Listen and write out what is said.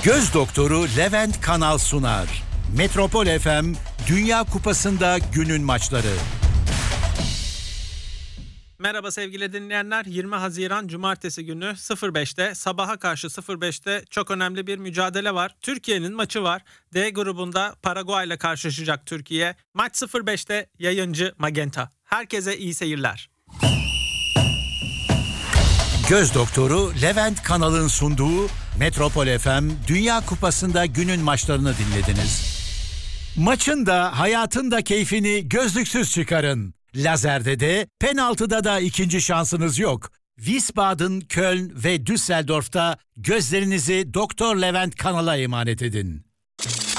Göz doktoru Levent Kanal sunar. Metropol FM Dünya Kupası'nda günün maçları. Merhaba sevgili dinleyenler. 20 Haziran Cumartesi günü 05'te sabaha karşı 05'te çok önemli bir mücadele var. Türkiye'nin maçı var. D grubunda Paraguay ile karşılaşacak Türkiye. Maç 05'te yayıncı Magenta. Herkese iyi seyirler. Göz doktoru Levent Kanal'ın sunduğu Metropol FM Dünya Kupası'nda günün maçlarını dinlediniz. Maçın da hayatın da keyfini gözlüksüz çıkarın. Lazerde de penaltıda da ikinci şansınız yok. Wiesbaden, Köln ve Düsseldorf'ta gözlerinizi Doktor Levent Kanal'a emanet edin.